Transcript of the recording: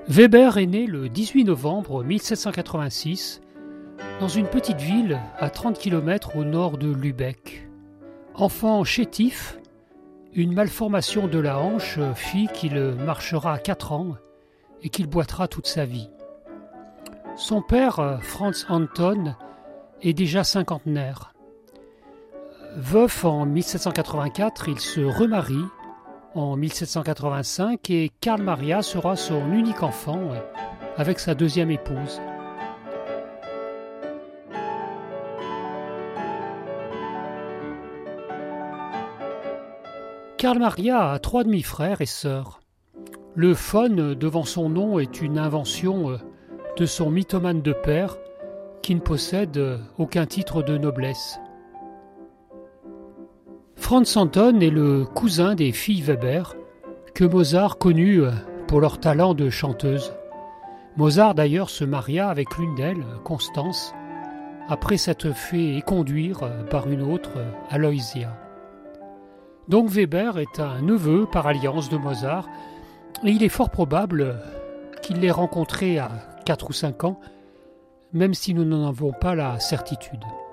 Weber est né le 18 novembre 1786 dans une petite ville à 30 km au nord de Lübeck. Enfant chétif, une malformation de la hanche fit qu'il marchera à 4 ans et qu'il boitera toute sa vie. Son père, Franz Anton, est déjà cinquantenaire. Veuf en 1784, il se remarie en 1785 et Karl Maria sera son unique enfant avec sa deuxième épouse. Karl Maria a 3 demi-frères et sœurs. Le von devant son nom est une invention de son mythomane de père qui ne possède aucun titre de noblesse. Franz Anton est le cousin des filles Weber que Mozart connut pour leur talent de chanteuse. Mozart d'ailleurs se maria avec l'une d'elles, Constance, après s'être fait éconduire par une autre, Aloysia. Donc Weber est un neveu par alliance de Mozart et il est fort probable qu'il l'ait rencontré à 4 ou 5 ans, même si nous n'en avons pas la certitude.